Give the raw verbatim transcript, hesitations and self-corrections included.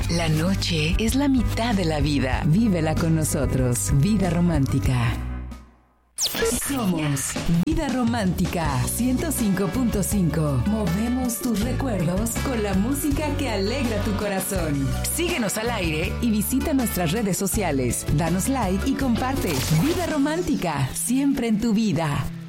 La noche es la mitad de la vida. Vívela con nosotros. Vida Romántica. Somos Vida Romántica ciento cinco punto cinco. Movemos tus recuerdos con la música que alegra tu corazón. Síguenos al aire y visita nuestras redes sociales. Danos like y comparte. Vida Romántica, siempre en tu vida.